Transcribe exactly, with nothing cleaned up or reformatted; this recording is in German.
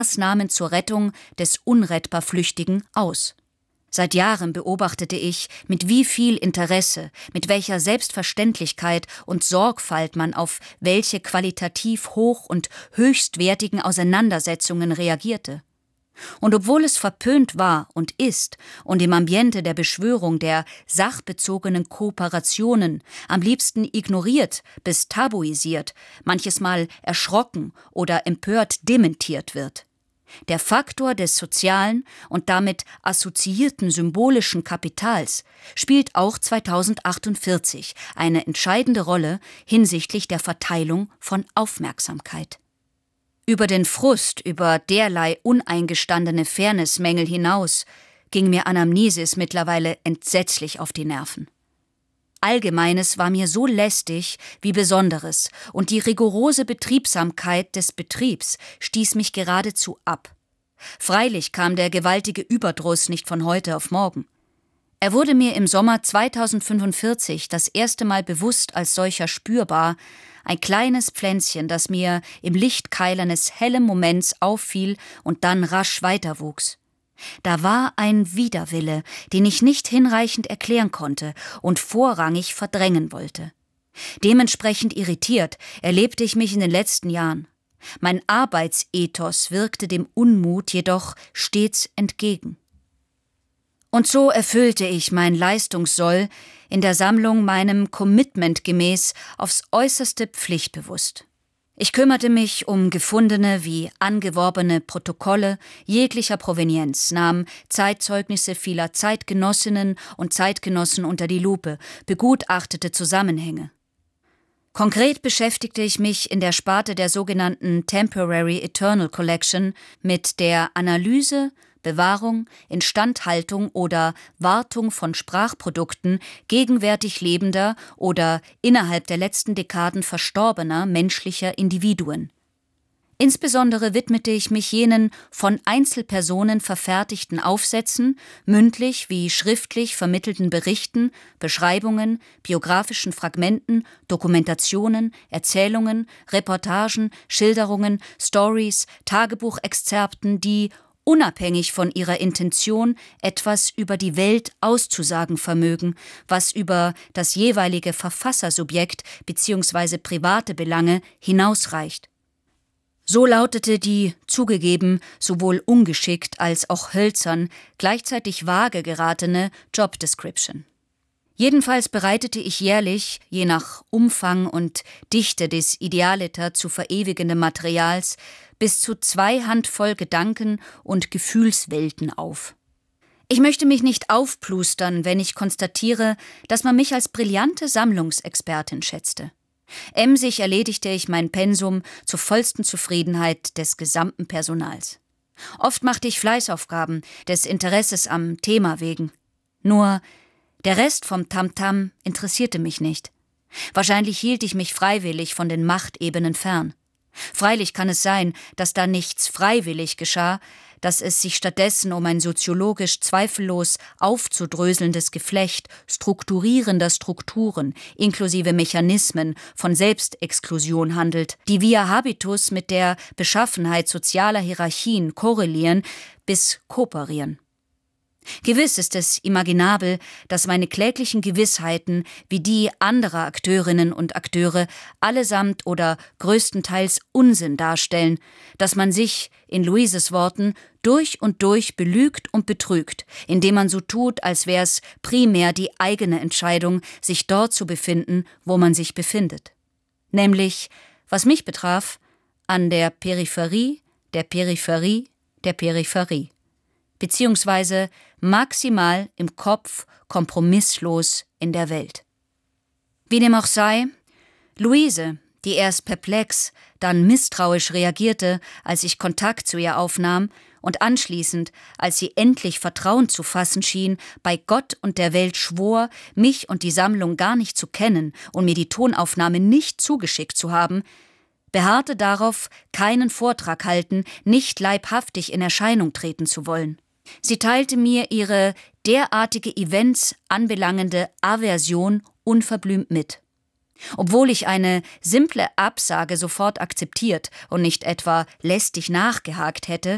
Maßnahmen zur Rettung des unrettbar Flüchtigen aus. Seit Jahren beobachtete ich, mit wie viel Interesse, mit welcher Selbstverständlichkeit und Sorgfalt man auf welche qualitativ hoch- und höchstwertigen Auseinandersetzungen reagierte. Und obwohl es verpönt war und ist und im Ambiente der Beschwörung der sachbezogenen Kooperationen am liebsten ignoriert bis tabuisiert, manches Mal erschrocken oder empört dementiert wird, der Faktor des sozialen und damit assoziierten symbolischen Kapitals spielt auch zweitausendachtundvierzig eine entscheidende Rolle hinsichtlich der Verteilung von Aufmerksamkeit. Über den Frust über derlei uneingestandene Fairnessmängel hinaus ging mir Anamnesis mittlerweile entsetzlich auf die Nerven. Allgemeines war mir so lästig wie Besonderes, und die rigorose Betriebsamkeit des Betriebs stieß mich geradezu ab. Freilich kam der gewaltige Überdruss nicht von heute auf morgen. Er wurde mir im Sommer zweitausendfünfundvierzig das erste Mal bewusst als solcher spürbar, ein kleines Pflänzchen, das mir im Lichtkeil eines hellen Moments auffiel und dann rasch weiterwuchs. Da war ein Widerwille, den ich nicht hinreichend erklären konnte und vorrangig verdrängen wollte. Dementsprechend irritiert erlebte ich mich in den letzten Jahren. Mein Arbeitsethos wirkte dem Unmut jedoch stets entgegen. Und so erfüllte ich mein Leistungssoll in der Sammlung meinem Commitment gemäß aufs äußerste pflichtbewusst. Ich kümmerte mich um gefundene wie angeworbene Protokolle jeglicher Provenienz, nahm Zeitzeugnisse vieler Zeitgenossinnen und Zeitgenossen unter die Lupe, begutachtete Zusammenhänge. Konkret beschäftigte ich mich in der Sparte der sogenannten Temporary Eternal Collection mit der Analyse, Bewahrung, Instandhaltung oder Wartung von Sprachprodukten gegenwärtig lebender oder innerhalb der letzten Dekaden verstorbener menschlicher Individuen. Insbesondere widmete ich mich jenen von Einzelpersonen verfertigten Aufsätzen, mündlich wie schriftlich vermittelten Berichten, Beschreibungen, biografischen Fragmenten, Dokumentationen, Erzählungen, Reportagen, Schilderungen, Stories, Tagebuchexzerpten, die unabhängig von ihrer Intention etwas über die Welt auszusagen vermögen, was über das jeweilige Verfassersubjekt bzw. private Belange hinausreicht. So lautete die, zugegeben, sowohl ungeschickt als auch hölzern, gleichzeitig vage geratene Job Description. Jedenfalls bereitete ich jährlich, je nach Umfang und Dichte des idealiter zu verewigenden Materials, bis zu zwei Handvoll Gedanken- und Gefühlswelten auf. Ich möchte mich nicht aufplustern, wenn ich konstatiere, dass man mich als brillante Sammlungsexpertin schätzte. Emsig erledigte ich mein Pensum zur vollsten Zufriedenheit des gesamten Personals. Oft machte ich Fleißaufgaben des Interesses am Thema wegen. Nur der Rest vom Tamtam interessierte mich nicht. Wahrscheinlich hielt ich mich freiwillig von den Machtebenen fern. Freilich kann es sein, dass da nichts freiwillig geschah, dass es sich stattdessen um ein soziologisch zweifellos aufzudröselndes Geflecht strukturierender Strukturen inklusive Mechanismen von Selbstexklusion handelt, die via Habitus mit der Beschaffenheit sozialer Hierarchien korrelieren bis kooperieren. Gewiss ist es imaginabel, dass meine kläglichen Gewissheiten wie die anderer Akteurinnen und Akteure allesamt oder größtenteils Unsinn darstellen, dass man sich, in Louises Worten, durch und durch belügt und betrügt, indem man so tut, als wäre es primär die eigene Entscheidung, sich dort zu befinden, wo man sich befindet. Nämlich, was mich betraf, an der Peripherie, der Peripherie, der Peripherie. Beziehungsweise maximal im Kopf, kompromisslos in der Welt. Wie dem auch sei, Louise, die erst perplex, dann misstrauisch reagierte, als ich Kontakt zu ihr aufnahm, und anschließend, als sie endlich Vertrauen zu fassen schien, bei Gott und der Welt schwor, mich und die Sammlung gar nicht zu kennen und mir die Tonaufnahme nicht zugeschickt zu haben, beharrte darauf, keinen Vortrag halten, nicht leibhaftig in Erscheinung treten zu wollen. Sie teilte mir ihre derartige Events anbelangende Aversion unverblümt mit. Obwohl ich eine simple Absage sofort akzeptiert und nicht etwa lästig nachgehakt hätte,